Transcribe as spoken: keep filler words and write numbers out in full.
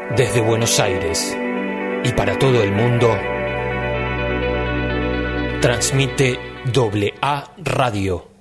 Desde Buenos Aires y para todo el mundo, transmite Doble A Radio.